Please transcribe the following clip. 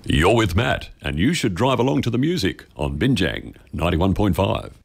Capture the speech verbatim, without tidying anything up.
You're with Matt, and you should drive along to the music on Binjang ninety-one point five.